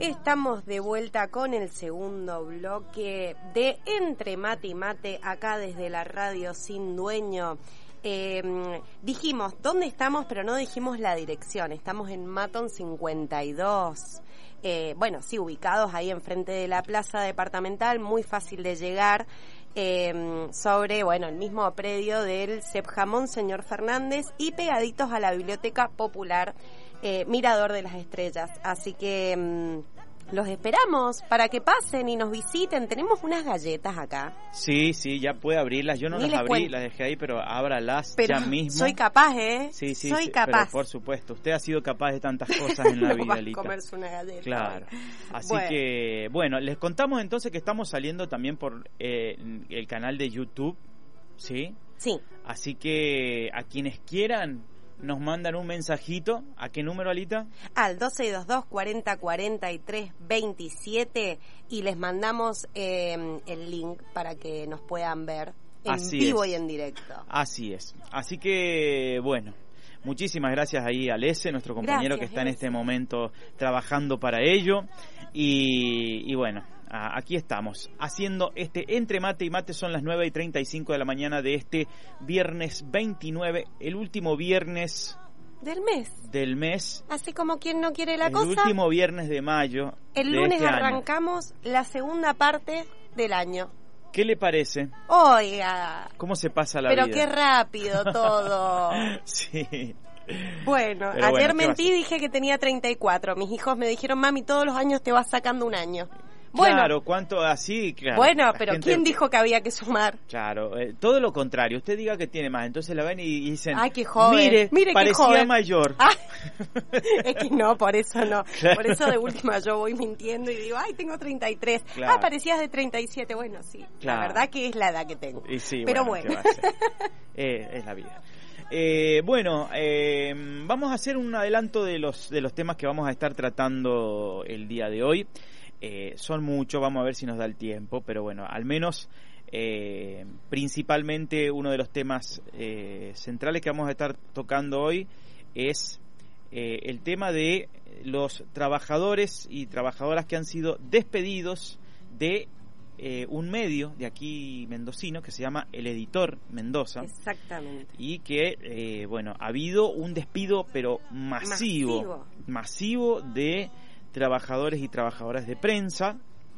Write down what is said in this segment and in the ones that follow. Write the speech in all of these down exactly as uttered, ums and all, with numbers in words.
Estamos de vuelta con el segundo bloque de Entre Mate y Mate, acá desde la radio Sin Dueño. Eh, dijimos dónde estamos, pero no dijimos la dirección. Estamos en Maton cincuenta y dos. Eh, bueno, sí, ubicados ahí enfrente de la plaza departamental, muy fácil de llegar. Eh, sobre, bueno, el mismo predio del C E P Jamón Señor Fernández y pegaditos a la Biblioteca Popular eh, Mirador de las Estrellas. Así que mmm, los esperamos para que pasen y nos visiten. Tenemos unas galletas acá. Sí, sí, ya puede abrirlas. Yo no Ni las les abrí, cuento. las dejé ahí, pero ábralas Pero ya mismo. soy capaz, ¿eh? Sí, sí, soy sí, capaz. Pero por supuesto, usted ha sido capaz de tantas cosas en la No vida, va a Lita. comerse una galleta. Claro. Así Bueno. que, bueno, les contamos entonces que estamos saliendo también por eh, el canal de YouTube, ¿sí? Sí. Así que a quienes quieran nos mandan un mensajito. ¿A qué número, Alita? Al dos seis dos dos, cuarenta, cuarenta y tres, veintisiete y les mandamos eh, el link para que nos puedan ver en Así vivo es. y en directo. Así es. Así que, bueno, muchísimas gracias ahí a Lese, nuestro compañero Gracias, que está en Lese. este momento trabajando para ello. Y, y bueno, a- aquí estamos, haciendo este Entre Mate y Mate. Son las nueve y treinta y cinco de la mañana de este viernes veintinueve, el último viernes Del mes. del mes, Así como quien no quiere la el cosa. último viernes de mayo. El de lunes este año. arrancamos la segunda parte del año. ¿Qué le parece? Oiga, ¿Cómo se pasa la pero vida? qué rápido todo. Sí. Bueno, Pero ayer bueno, ¿qué va a mentí y hacer? dije que tenía treinta y cuatro. Mis hijos me dijeron, mami, todos los años te vas sacando un año. Bueno, Claro, ¿cuánto así? Claro, bueno, la pero gente- ¿quién dijo que había que sumar? Claro, eh, todo lo contrario. Usted diga que tiene más, entonces la ven y, y dicen, Ay, qué joven. mire, Mire qué parecía joven". mayor. Ah, es que no, por eso no. Claro. Por eso de última yo voy mintiendo y digo, ay, tengo treinta y tres. Claro. Ah, parecías de treinta y siete. Bueno, sí, Claro. la verdad que es la edad que tengo. Y sí, Pero bueno, bueno. ¿qué va a hacer? Eh, es la vida. Eh, bueno, eh, vamos a hacer un adelanto de los de los temas que vamos a estar tratando el día de hoy. Eh, son muchos, vamos a ver si nos da el tiempo, pero bueno, al menos eh, principalmente uno de los temas eh, centrales que vamos a estar tocando hoy es eh, el tema de los trabajadores y trabajadoras que han sido despedidos de eh, un medio de aquí mendocino que se llama El Editor Mendoza. Exactamente. Y que, eh, bueno, ha habido un despido, pero masivo, Masivo. masivo de trabajadores y trabajadoras de prensa.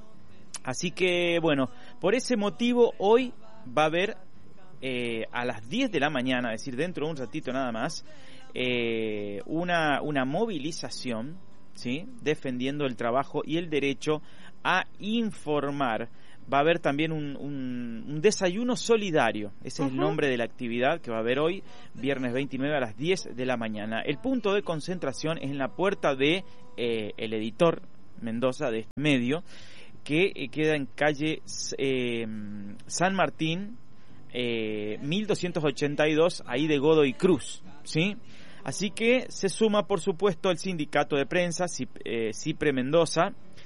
Así que, bueno, por ese motivo hoy va a haber eh, a las diez de la mañana, es decir, dentro de un ratito nada más, eh, una, una movilización, ¿sí?, defendiendo el trabajo y el derecho a informar. Va a haber también un, un, un desayuno solidario, ese es el Ujú. nombre de la actividad que va a haber hoy, viernes veintinueve a las diez de la mañana. El punto de concentración es en la puerta de eh, El Editor Mendoza, de este medio, que eh, queda en calle eh, San Martín, eh, mil doscientos ochenta y dos, ahí de Godoy Cruz, ¿sí? Así que se suma, por supuesto, el sindicato de prensa, Cip- eh, Cipre Mendoza,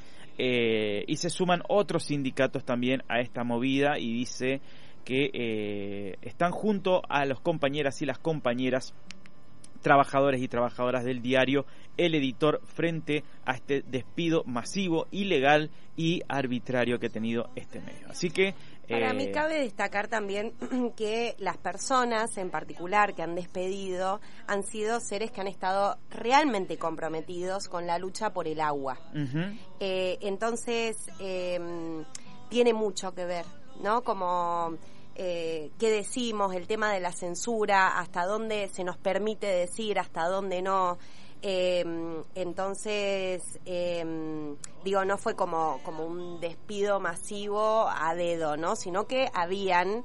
Eh, y se suman otros sindicatos también a esta movida, y dice que eh, están junto a los compañeras y las compañeras trabajadores y trabajadoras del diario El Editor frente a este despido masivo, ilegal y arbitrario que ha tenido este medio. Así que Para eh, mí cabe destacar también que las personas en particular que han despedido han sido seres que han estado realmente comprometidos con la lucha por el agua. uh-huh. Eh, entonces, eh, tiene mucho que ver, ¿no? Como, eh, ¿qué decimos? El tema de la censura, hasta dónde se nos permite decir, hasta dónde no. Eh, entonces, eh, digo, no fue como, como un despido masivo a dedo, ¿no? Sino que habían,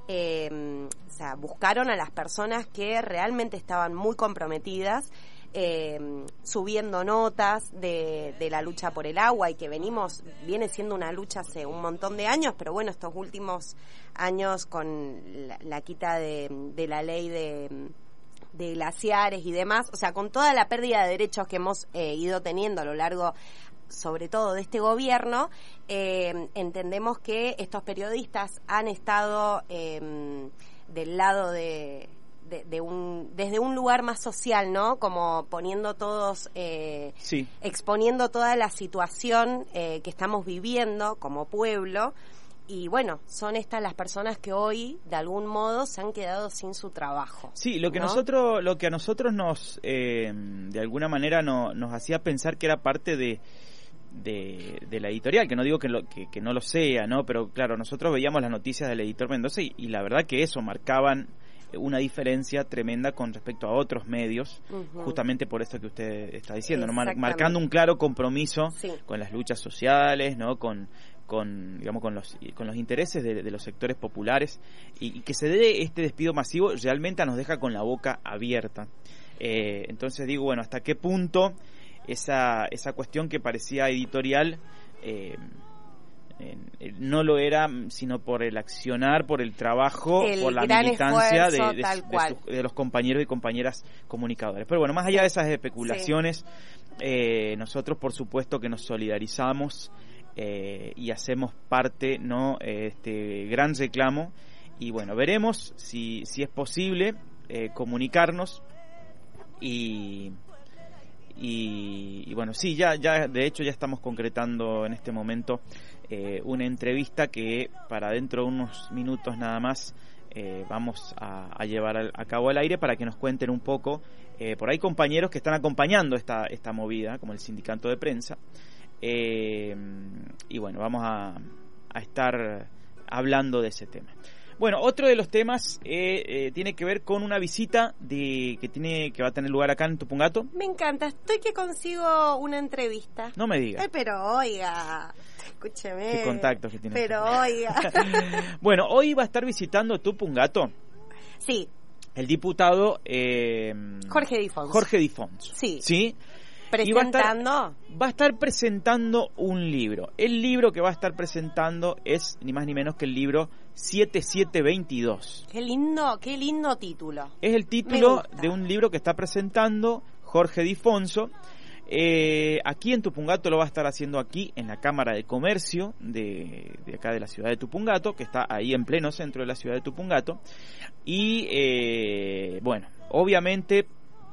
eh, o sea, buscaron a las personas que realmente estaban muy comprometidas, eh, subiendo notas de, de la lucha por el agua, y que venimos, viene siendo una lucha hace un montón de años, pero bueno, estos últimos años con la, la quita de, de la ley de... de glaciares y demás, o sea, con toda la pérdida de derechos que hemos eh, ido teniendo a lo largo, sobre todo de este gobierno, eh, entendemos que estos periodistas han estado eh, del lado de, de, de un desde un lugar más social, ¿no? Como poniendo todos, eh, sí. exponiendo toda la situación eh, que estamos viviendo como pueblo. Y bueno, son estas las personas que hoy, de algún modo, se han quedado sin su trabajo. Sí, lo que ¿no? nosotros, lo que a nosotros nos, eh, de alguna manera, no, nos hacía pensar que era parte de, de, de la editorial, que no digo que, lo, que, que no lo sea, ¿no? Pero claro, nosotros veíamos las noticias del editor Mendoza y, y la verdad que eso marcaban una diferencia tremenda con respecto a otros medios, uh-huh. justamente por esto que usted está diciendo, ¿no? Mar, marcando un claro compromiso sí. con las luchas sociales, ¿no? Con con digamos con los con los intereses de, de los sectores populares y, y que se dé este despido masivo realmente nos deja con la boca abierta. Eh, entonces digo, bueno, hasta qué punto esa esa cuestión que parecía editorial eh, eh, no lo era, sino por el accionar, por el trabajo, el por la militancia esfuerzo, de, de, de, su, de los compañeros y compañeras comunicadores. Pero bueno, más allá de esas especulaciones, sí. eh, nosotros por supuesto que nos solidarizamos Eh, y hacemos parte, ¿no?, este gran reclamo y bueno, veremos si si es posible eh, comunicarnos y, y y bueno, sí, ya ya de hecho ya estamos concretando en este momento eh, una entrevista que para dentro de unos minutos nada más eh, vamos a, a llevar al, a cabo al aire para que nos cuenten un poco eh, por ahí compañeros que están acompañando esta esta movida, como el sindicato de prensa. Eh, y bueno, vamos a, a estar hablando de ese tema. Bueno, otro de los temas eh, eh, tiene que ver con una visita de que tiene que va a tener lugar acá en Tupungato. Me encanta, estoy que consigo una entrevista. No me digas. Ay, pero oiga, escúcheme. Qué contactos que tiene. Pero oiga. Bueno, hoy va a estar visitando Tupungato. Sí. El diputado eh, Jorge Difonso. Jorge Difonso. Sí. Sí. Presentando. Va a, estar, va a estar presentando un libro. El libro que va a estar presentando es ni más ni menos que el libro setenta y siete veintidós. Qué lindo, qué lindo título. Es el título de un libro que está presentando Jorge Difonso. Eh, aquí en Tupungato lo va a estar haciendo aquí en la Cámara de Comercio de, de acá de la ciudad de Tupungato, que está ahí en pleno centro de la ciudad de Tupungato. Y eh, bueno, obviamente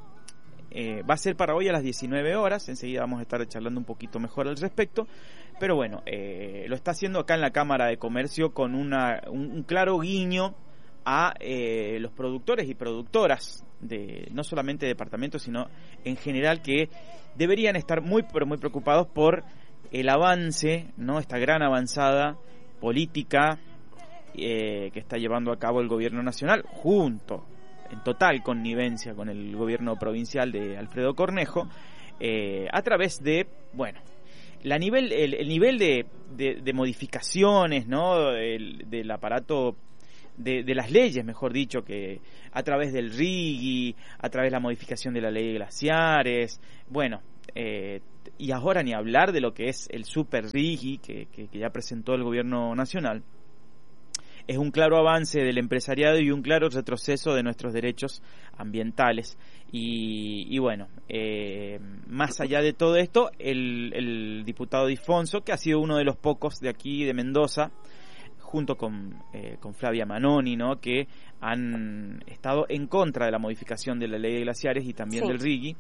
Eh, va a ser para hoy a las diecinueve horas, enseguida vamos a estar charlando un poquito mejor al respecto, pero bueno, eh, lo está haciendo acá en la Cámara de Comercio con una, un, un claro guiño a eh, los productores y productoras, de no solamente de departamentos, sino en general, que deberían estar muy, pero muy preocupados por el avance, ¿no? Esta gran avanzada política eh, que está llevando a cabo el gobierno nacional, junto en total connivencia con el gobierno provincial de Alfredo Cornejo, eh, a través de, bueno, la nivel, el, el nivel de, de, de modificaciones, ¿no?, el, del aparato, de, de las leyes, mejor dicho, que a través del RIGI, a través de la modificación de la ley de glaciares, bueno, eh, y ahora ni hablar de lo que es el super RIGI que, que, que ya presentó el gobierno nacional. Es un claro avance del empresariado y un claro retroceso de nuestros derechos ambientales. Y, y bueno, eh, más allá de todo esto, el, el diputado Difonso, que ha sido uno de los pocos de aquí de Mendoza, junto con, eh, con Flavia Manoni, ¿no?, que han estado en contra de la modificación de la ley de glaciares y también sí. del RIGI.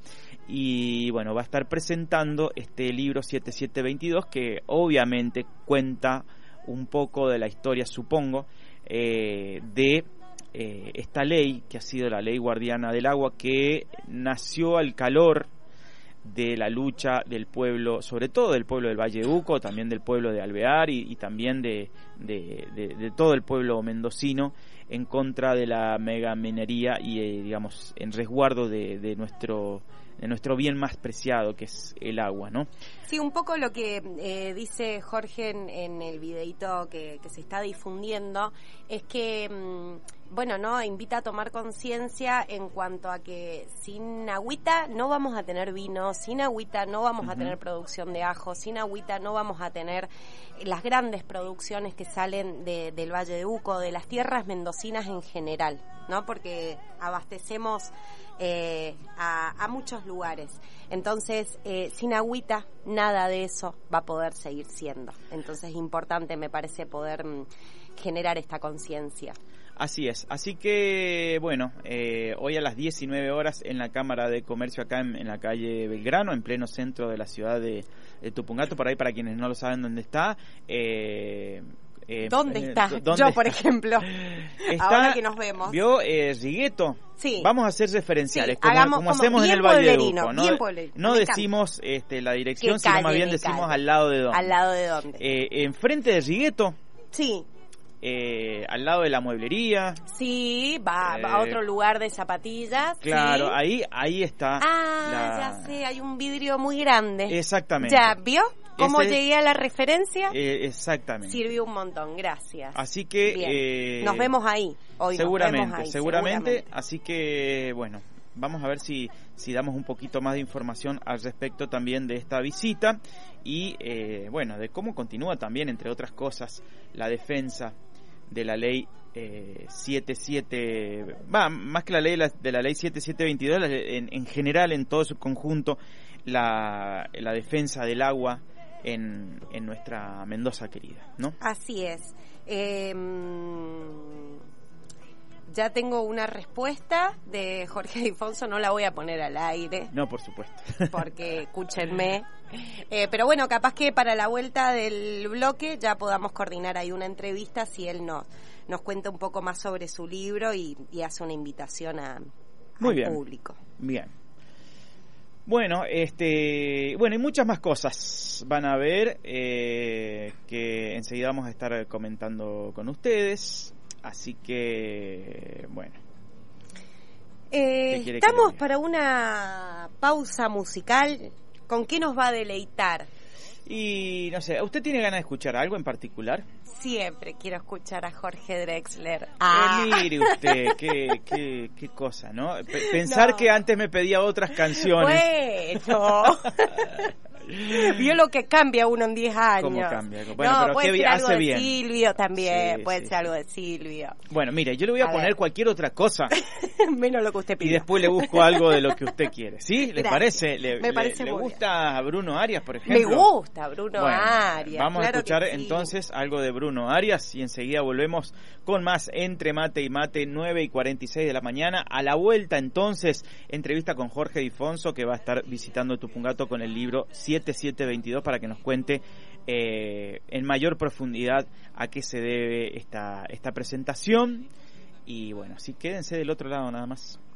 Y bueno, va a estar presentando este libro setenta y siete veintidós, que obviamente cuenta un poco de la historia, supongo, eh, de eh, esta ley, que ha sido la ley guardiana del agua, que nació al calor de la lucha del pueblo, sobre todo del pueblo del Valle de Uco, también del pueblo de Alvear y, y también de, de, de, de todo el pueblo mendocino, en contra de la megaminería y, eh, digamos, en resguardo de, de nuestro de nuestro bien más preciado, que es el agua, ¿no? Sí, un poco lo que eh, dice Jorge en, en el videíto que, que se está difundiendo es que, mmm, bueno, no, invita a tomar conciencia en cuanto a que sin agüita no vamos a tener vino, sin agüita no vamos uh-huh. a tener producción de ajo, sin agüita no vamos a tener las grandes producciones que salen de, del Valle de Uco, de las tierras mendocinas en general, ¿no? Porque abastecemos eh, a, a muchos lugares. Entonces, eh, sin agüita, nada de eso va a poder seguir siendo. Entonces, es importante, me parece, poder mm, generar esta conciencia. Así es, así que bueno, eh, hoy a las diecinueve horas en la Cámara de Comercio acá en, en la calle Belgrano, en pleno centro de la ciudad de, de Tupungato, por ahí para quienes no lo saben dónde está. Eh, eh, ¿Dónde eh, está? ¿dónde Yo, está? por ejemplo, está, ahora que nos vemos. ¿Vio eh, Rigueto? Sí. Vamos a hacer referenciales, Sí, como, hagamos como como hacemos en bien el Valle pueblerino, de Uco. bien No, pueblerino, no me decimos este, la dirección, ¿Qué sino calle, más bien qué decimos calle? al lado de dónde. ¿Al lado de dónde? Eh, enfrente de Rigueto. Sí. Eh, al lado de la mueblería. Sí, va, Eh, va a otro lugar de zapatillas. Claro, sí. ahí ahí está. Ah, la... ya sé, hay un vidrio muy grande. Exactamente. ¿Ya vio cómo Ese- llegué a la referencia? Eh, exactamente. Sirvió un montón, gracias. Así que Bien. eh, Nos vemos ahí. Hoy seguramente, nos vemos ahí, seguramente, seguramente. Así que bueno, vamos a ver si si damos un poquito más de información al respecto también de esta visita y eh, bueno, de cómo continúa también, entre otras cosas, la defensa de la ley eh, setenta y siete, va, más que la ley la- de la ley setenta y siete veintidós, la- en, en general, en todo su conjunto, la, la defensa del agua en, en nuestra Mendoza querida, ¿no? Así es. Eh, ya tengo una respuesta de Jorge Difonso, no la voy a poner al aire. No, por supuesto. Porque escúchenme. Eh, pero bueno, capaz que para la vuelta del bloque ya podamos coordinar ahí una entrevista si él nos, nos cuenta un poco más sobre su libro y, y hace una invitación a, Muy al bien. público. Bien. Bueno, este, bueno, y muchas más cosas van a ver eh, que enseguida vamos a estar comentando con ustedes. Así que, bueno. Eh, ¿Qué quiere que estamos le diga? para una pausa musical. ¿Con qué nos va a deleitar? Y no sé, ¿usted tiene ganas de escuchar algo en particular? Siempre quiero escuchar a Jorge Drexler. Eh, mire usted, qué, qué, qué cosa, ¿no? P- pensar No. que antes me pedía otras canciones. Bueno. Vio lo que cambia uno en diez años. ¿Cómo cambia? Bueno, no, pero puede qué ser bien, algo hace de bien. Silvio también, Sí, puede sí, ser sí. algo de Silvio. Bueno, mire, yo le voy a, A poner ver. cualquier otra cosa Menos lo que usted y pide. después le busco algo de lo que usted quiere. ¿Sí? ¿Le Gracias. parece? ¿Le, Me le- parece le muy gusta a Bruno Arias, por Me ejemplo? gusta Bruno Bueno, Arias. vamos claro a escuchar que sí. entonces algo de Bruno Arias y enseguida volvemos con más Entre Mate y Mate, nueve y cuarenta y seis de la mañana. A la vuelta entonces, entrevista con Jorge Difonso, que va a estar visitando Tupungato con el libro setenta y siete veintidós para que nos cuente eh, en mayor profundidad a qué se debe esta, esta presentación. Y bueno, así quédense del otro lado nada más.